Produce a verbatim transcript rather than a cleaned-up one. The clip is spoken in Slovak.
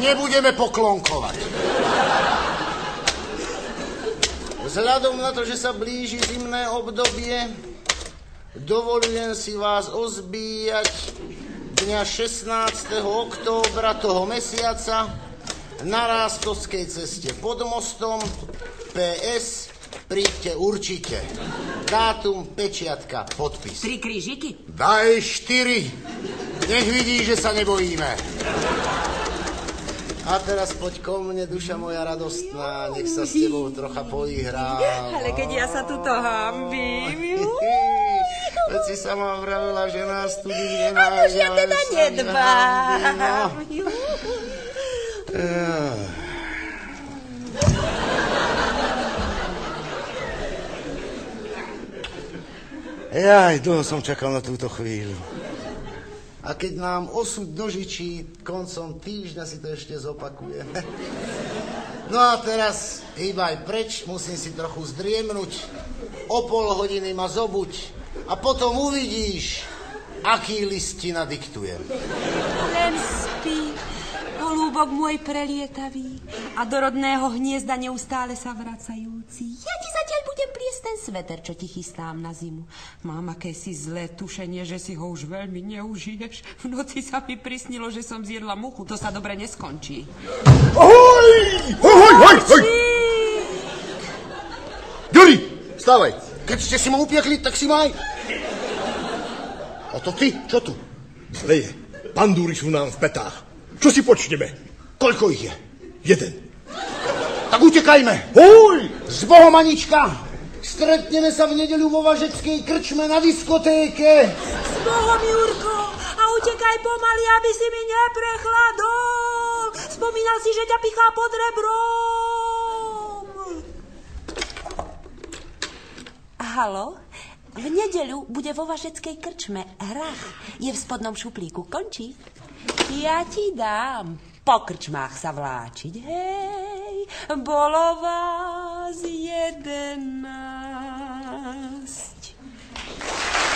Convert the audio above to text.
nebudeme poklonkovať. Vzhľadom na to, že sa blíži zimné obdobie, dovolujem si vás ozbíjať dňa šestnásteho októbra toho mesiaca na Rástovskej ceste pod mostom. pé es, príďte určite. Dátum, pečiatka, podpis. Tri krížiky? Daj štyri. Nech vidí, že sa nebojíme. A teraz poď ko mne, duša moja radostná, nech sa s tebou trocha poihrá. Ale keď ja sa tuto hambím. Veď si sama vravila, že nás tu nikde nájde. A už ja teda nedbám. Jaj, dlho som čakal na túto chvíľu. A keď nám osud dožičí, koncom týždňa si to ešte zopakuje. No a teraz hýbaj preč, musím si trochu zdriemnuť. O pol hodiny ma zobuď a potom uvidíš, aký listina diktujem. Len spí, holúbok môj prelietavý a do rodného hniezda neustále sa vracajúci. Ja ti zatiaľ budem pliesť ten sveter, čo ti chystám na zimu. Mám akési zlé tušenie, že si ho už veľmi neužiješ. V noci sa mi prisnilo, že som zjedla muchu. To sa dobre neskončí. Ahoj! Ahoj, ahoj, ahoj! Juri, vstávaj. Keď ste si ma upiekli, tak si maj. A to ty, čo tu? Zle je. Pandúry sú nám v petách. Čo si počneme? Koľko ich je? Jeden. Tak utekajme. Hoj! S Bohom, Anička. Stretneme sa v nedeľu vo Važeckej krčme na diskotéke. S Bohom, Jurko. A utekaj pomaly, aby si mi neprechladol. Spomínal si, že ťa pichá pod rebrom. Haló? V nedeľu bude vo Važeckej krčme hrach. Je v spodnom šuplíku. Končí? Ja ti dám po krčmách sa vláčiť. Hej, bolo vás jedenásť.